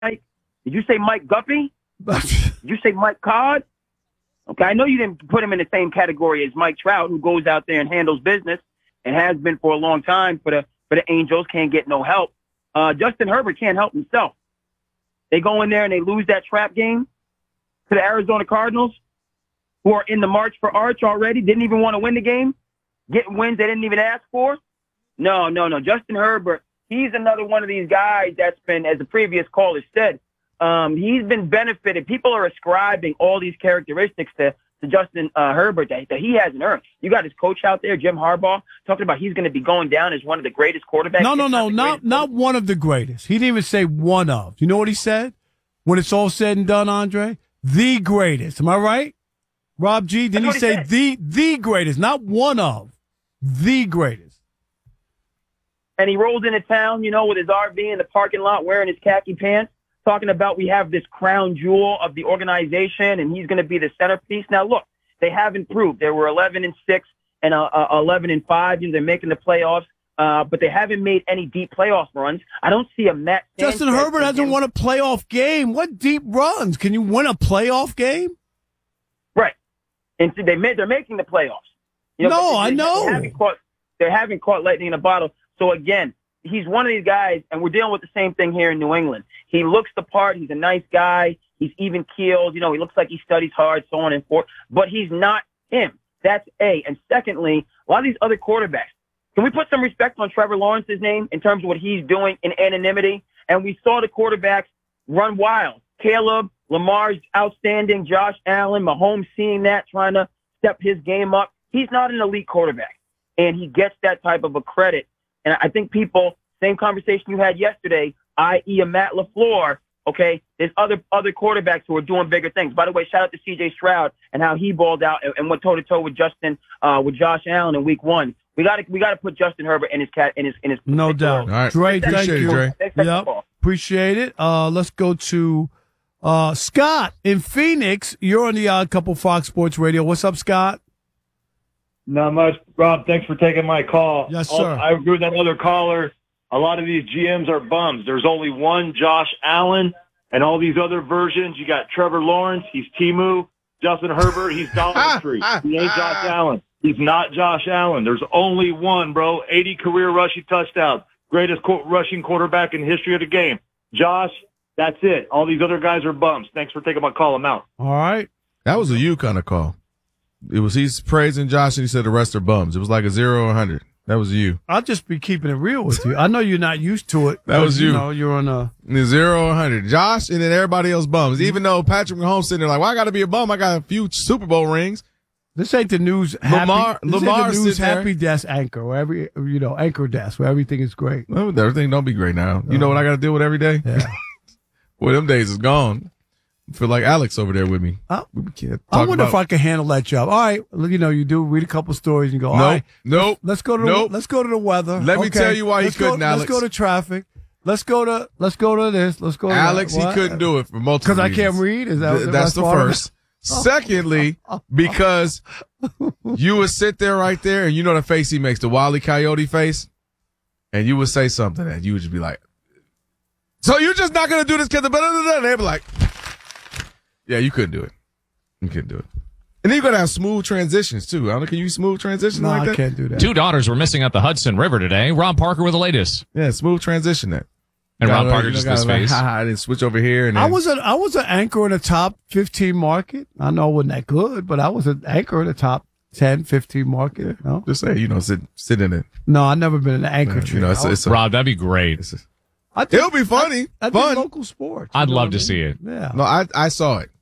Did you say Mike Guppy? Did you say Mike Codd? Okay, I know you didn't put him in the same category as Mike Trout, who goes out there and handles business and has been for a long time for the Angels, can't get no help. Justin Herbert can't help himself. They go in there and they lose that trap game to the Arizona Cardinals, who are in the march for Arch already, didn't even want to win the game, getting wins they didn't even ask for. No. Justin Herbert, he's another one of these guys that's been, as the previous caller said, he's been benefited. People are ascribing all these characteristics to Justin Herbert that he hasn't earned. You got his coach out there, Jim Harbaugh, talking about he's going to be going down as one of the greatest quarterbacks. No, not one of the greatest. He didn't even say one of. You know what he said? When it's all said and done, Andre? The greatest. Am I right? Rob G, didn't he say the greatest, not one of, the greatest? And he rolls into town, with his RV in the parking lot wearing his khaki pants, talking about we have this crown jewel of the organization and he's going to be the centerpiece. Now, look, they have improved. They were 11-6 and 11-5. They're making the playoffs, but they haven't made any deep playoff runs. I don't see a Matt Sanchez. Justin Herbert hasn't won a playoff game. What deep runs? Can you win a playoff game? Right. And so they're making the playoffs. I know. They haven't caught lightning in a bottle. So, again, he's one of these guys, and we're dealing with the same thing here in New England. He looks the part. He's a nice guy. He's even-keeled. He looks like he studies hard, so on and forth. But he's not him. That's A. And secondly, a lot of these other quarterbacks, can we put some respect on Trevor Lawrence's name in terms of what he's doing in anonymity? And we saw the quarterbacks run wild. Caleb, Lamar's outstanding. Josh Allen, Mahomes seeing that, trying to step his game up. He's not an elite quarterback, and he gets that type of a credit. And I think people, same conversation you had yesterday, i.e. a Matt LaFleur, okay, there's other quarterbacks who are doing bigger things. By the way, shout out to C.J. Stroud and how he balled out and went toe-to-toe with Josh Allen in week 1. We got to put Justin Herbert in his no doubt. All right. Dre, thank you. Dre. Yep. Appreciate it. Let's go to Scott in Phoenix. You're on the Odd Couple Fox Sports Radio. What's up, Scott? Not much, Rob. Thanks for taking my call. Yes, sir. I agree with that other caller. A lot of these GMs are bums. There's only one Josh Allen, and all these other versions. You got Trevor Lawrence. He's Timu. Justin Herbert. He's Dollar Tree. He ain't Josh Allen. He's not Josh Allen. There's only one, bro. 80 career rushing touchdowns. Greatest rushing quarterback in the history of the game. Josh, that's it. All these other guys are bums. Thanks for taking my call. I'm out. All right. That was a you kind of call. He's praising Josh and he said the rest are bums. It was like a 0 or 100. That was you. I'll just be keeping it real with you. I know you're not used to it. That was you. You're on a 0 or 100. Josh and then everybody else bums. Even though Patrick Mahomes sitting there like, well, I got to be a bum. I got a few Super Bowl rings. This ain't the news. Lamar happy desk anchor, where anchor desk, where everything is great. Well, everything don't be great now. You know what I got to deal with every day? Yeah. Well, them days is gone. I feel like Alex over there with me. I wonder if I can handle that job. All right, you do read a couple stories and you go. All right, nope. Let's go to the weather. Let me tell you why he couldn't, Alex. Let's go to traffic. Let's go to this. Let's go to Alex. He couldn't do it for multiple reasons. Because I can't read. Is that that's the first? Secondly, because you would sit there right there and you know the face he makes, the Wile E. Coyote face, and you would say something and you would just be like, so you're just not going to do this because they'd be like, yeah, you couldn't do it. You couldn't do it. And then you got to have smooth transitions, too. I don't know, can you smooth transitions like that? I can't do that. 2 daughters were missing at the Hudson River today. Rob Parker with the latest. Yeah, smooth transition that. And Rob Parker just this face. I didn't switch over here. And then, I was an anchor in the top 15 market. I know I wasn't that good, but I was an anchor in the top 10, 15 market. Yeah. No? Just say, sit in it. No, I've never been an anchor. Rob, that'd be great. It'll be funny. I fun. Local sports. I'd love to see it. Yeah. No, I saw it.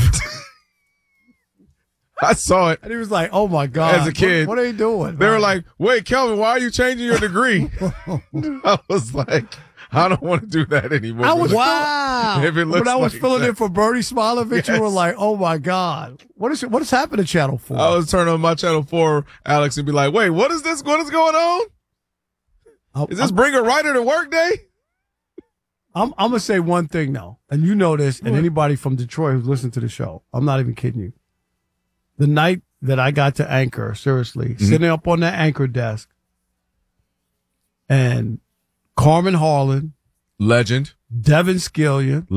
I saw it. And he was like, oh, my God. As a kid. What are you doing? They were like, wait, Kelvin, why are you changing your degree? I was like, I don't want to do that anymore. Wow. If it looks when I was like filling that. in for Bernie Smilovich, you were like, oh, my God. What has happened to Channel 4? I was turning on my Channel 4, Alex, and be like, wait, what is this? What is going on? Is this bring a writer to work day? I'm going to say one thing, though, and you know this, and anybody from Detroit who's listened to the show, I'm not even kidding you. The night that I got to anchor, seriously, sitting up on that anchor desk, and Carmen Harlan, legend, Devin Scillian.